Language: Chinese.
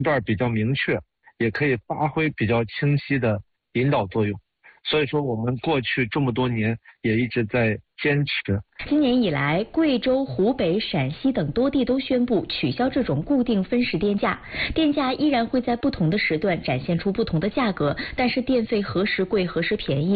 段比较明确，也可以发挥比较清晰的引导作用。所以说我们过去这么多年也一直在坚持。 今年以来，贵州、湖北、陕西等多地都宣布取消这种固定分时电价，电价依然会在不同的时段展现出不同的价格，但是电费何时贵何时便宜。